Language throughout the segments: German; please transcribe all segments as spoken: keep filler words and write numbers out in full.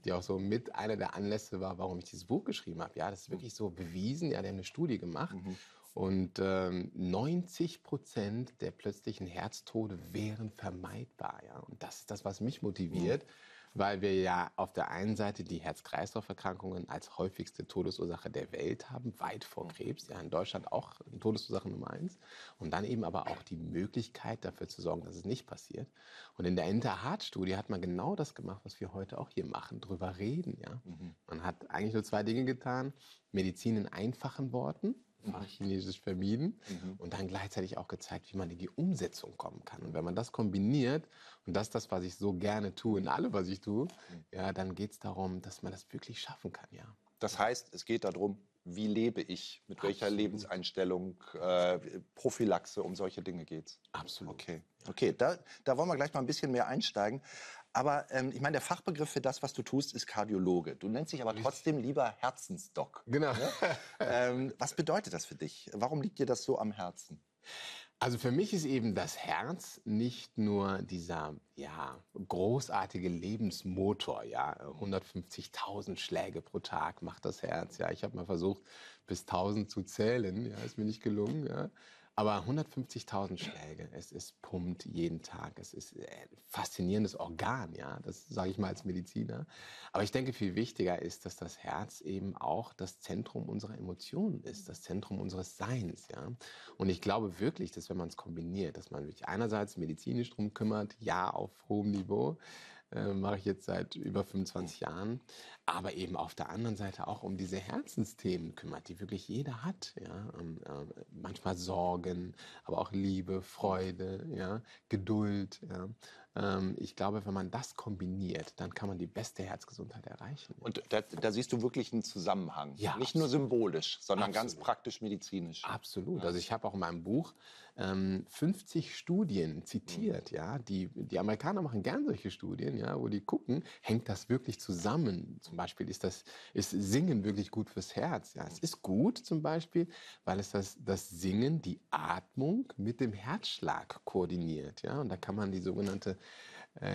die auch so mit einer der Anlässe war, warum ich dieses Buch geschrieben habe. Ja, das ist wirklich so bewiesen. Ja, die haben eine Studie gemacht. Mhm. Und ähm, neunzig Prozent der plötzlichen Herztode wären vermeidbar. Ja? Und das ist das, was mich motiviert, mhm. weil wir ja auf der einen Seite die Herz-Kreislauf-Erkrankungen als häufigste Todesursache der Welt haben, weit vor Krebs. Ja, in Deutschland auch Todesursache Nummer eins. Und dann eben aber auch die Möglichkeit dafür zu sorgen, dass es nicht passiert. Und in der Inter-Heart-Studie hat man genau das gemacht, was wir heute auch hier machen, drüber reden. Ja? Mhm. Man hat eigentlich nur zwei Dinge getan. Medizin in einfachen Worten. Fachchinesisch vermieden mhm. und dann gleichzeitig auch gezeigt, wie man in die Umsetzung kommen kann. Und wenn man das kombiniert, und das ist das, was ich so gerne tue, in allem, was ich tue, ja, dann geht es darum, dass man das wirklich schaffen kann, ja. Das heißt, es geht darum, wie lebe ich, mit Absolut. welcher Lebenseinstellung, äh, Prophylaxe, um solche Dinge geht's. Absolut. Okay, okay, da, da wollen wir gleich mal ein bisschen mehr einsteigen. Aber ähm, ich meine, der Fachbegriff für das, was du tust, ist Kardiologe. Du nennst dich aber trotzdem lieber Herzensdoc. Genau. Ja? ähm, was bedeutet das für dich? Warum liegt dir das so am Herzen? Also für mich ist eben das Herz nicht nur dieser ja, großartige Lebensmotor. Ja, hundertfünfzigtausend Schläge pro Tag macht das Herz. Ja, ich habe mal versucht, bis tausend zu zählen. Ja, ist mir nicht gelungen. Ja. Aber hundertfünfzigtausend Schläge, es ist pumpt jeden Tag. Es ist ein faszinierendes Organ, ja, das sage ich mal als Mediziner. Aber ich denke, viel wichtiger ist, dass das Herz eben auch das Zentrum unserer Emotionen ist, das Zentrum unseres Seins, ja. Und ich glaube wirklich, dass wenn man es kombiniert, dass man sich einerseits medizinisch drum kümmert, ja, auf hohem Niveau, äh, mache ich jetzt seit über fünfundzwanzig Jahren, aber eben auf der anderen Seite auch um diese Herzensthemen kümmert, die wirklich jeder hat, ja. Und, äh, manchmal Sorgen, aber auch Liebe, Freude, ja, Geduld, ja. Ähm, ich glaube, wenn man das kombiniert, dann kann man die beste Herzgesundheit erreichen. Ja. Und da, da siehst du wirklich einen Zusammenhang, ja, nicht absolut. nur symbolisch, sondern Absolut. ganz praktisch medizinisch. Absolut. Ja. Also ich habe auch in meinem Buch ähm, fünfzig Studien zitiert, mhm. ja. Die, die Amerikaner machen gern solche Studien, ja, wo die gucken, hängt das wirklich zusammen? Zum Beispiel ist das, ist Singen wirklich gut fürs Herz? Ja, es ist gut zum Beispiel, weil es das, das Singen, die Atmung mit dem Herzschlag koordiniert, ja. Und da kann man die sogenannte äh,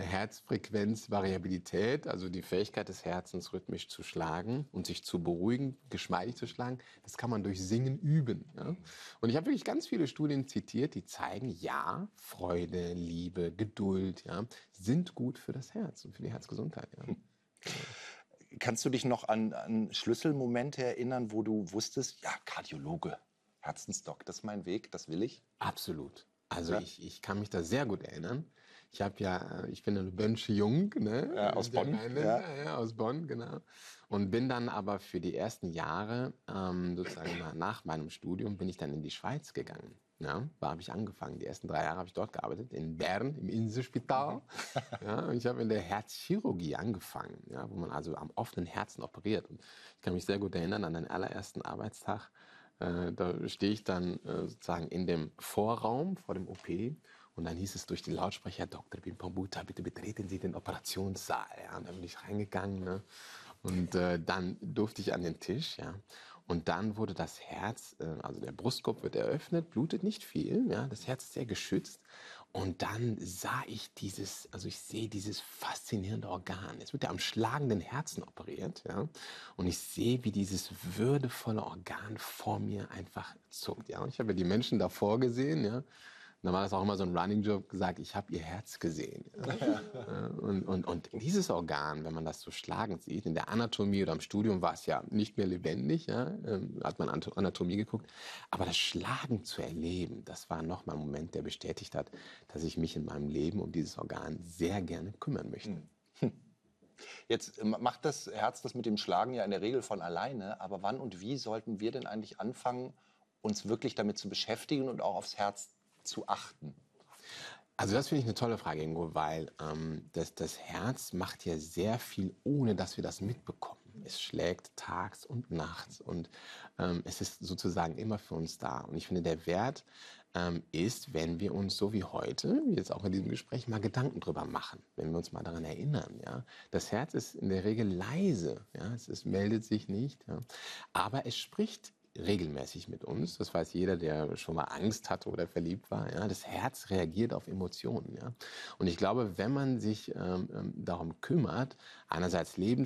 Herzfrequenzvariabilität, also die Fähigkeit des Herzens rhythmisch zu schlagen und sich zu beruhigen, geschmeidig zu schlagen, das kann man durch Singen üben, ja. Und ich habe wirklich ganz viele Studien zitiert, die zeigen, ja, Freude, Liebe, Geduld, ja, sind gut für das Herz und für die Herzgesundheit. Ja. Kannst du dich noch an, an Schlüsselmomente erinnern, wo du wusstest, ja, Kardiologe, Herzensdoc, das ist mein Weg, das will ich? Absolut. Also ja. ich, ich kann mich da sehr gut erinnern. Ich habe ja, ich bin ein Bönsche Jung, ne? Ja, aus Bonn. Ja. Ja, ja, aus Bonn, genau. Und bin dann aber für die ersten Jahre, ähm, sozusagen nach meinem Studium, bin ich dann in die Schweiz gegangen. Ja, da habe ich angefangen. Die ersten drei Jahre habe ich dort gearbeitet, in Bern, im Inselspital. Ja, und ich habe in der Herzchirurgie angefangen, ja, wo man also am offenen Herzen operiert. Und ich kann mich sehr gut erinnern an den allerersten Arbeitstag. Äh, da stehe ich dann äh, sozusagen in dem Vorraum vor dem O P. Und dann hieß es durch die Lautsprecher, Doktor Bimpambuta, bitte betreten Sie den Operationssaal. Ja, und dann bin ich reingegangen, ne? Und äh, dann durfte ich an den Tisch, ja. Und dann wurde das Herz, äh, also der Brustkorb wird eröffnet, blutet nicht viel, ja. Das Herz ist sehr geschützt. Und dann sah ich dieses, also ich sehe dieses faszinierende Organ. Es wird ja am schlagenden Herzen operiert, ja. Und ich sehe, wie dieses würdevolle Organ vor mir einfach zuckt, ja. Und ich habe ja die Menschen davor gesehen, ja. Und dann war das auch immer so ein Running Joke, gesagt, ich habe ihr Herz gesehen. Ja. Und, und, und dieses Organ, wenn man das so schlagend sieht, in der Anatomie oder im Studium war es ja nicht mehr lebendig, ja, hat man Anatomie geguckt. Aber das Schlagen zu erleben, das war nochmal ein Moment, der bestätigt hat, dass ich mich in meinem Leben um dieses Organ sehr gerne kümmern möchte. Hm. Jetzt macht das Herz das mit dem Schlagen ja in der Regel von alleine. Aber wann und wie sollten wir denn eigentlich anfangen, uns wirklich damit zu beschäftigen und auch aufs Herz zu achten? Also das finde ich eine tolle Frage, Ingo, weil ähm, das, das Herz macht ja sehr viel, ohne dass wir das mitbekommen. Es schlägt tags und nachts und ähm, es ist sozusagen immer für uns da. Und ich finde, der Wert ähm, ist, wenn wir uns so wie heute, wie jetzt auch in diesem Gespräch, mal Gedanken drüber machen, wenn wir uns mal daran erinnern. Ja? Das Herz ist in der Regel leise, ja? es, es meldet sich nicht, ja? Aber es spricht regelmäßig mit uns. Das weiß jeder, der schon mal Angst hatte oder verliebt war. Ja, das Herz reagiert auf Emotionen. Ja, und ich glaube, wenn man sich ähm, darum kümmert, einerseits Leben